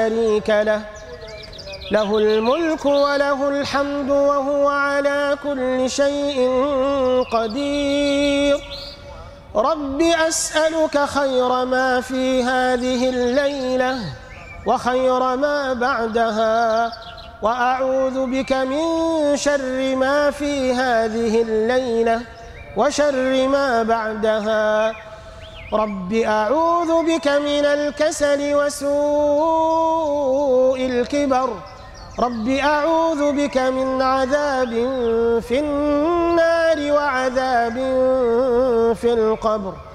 شريك له، له الملك وله الحمد وهو على كل شيء قدير. رب أسألك خير ما في هذه الليلة وخير ما بعدها، وأعوذ بك من شر ما في هذه الليلة وشر ما بعدها. رب أعوذ بك من الكسل وسوء الكبر. رب أعوذ بك من عذاب في النار وعذاب في القبر.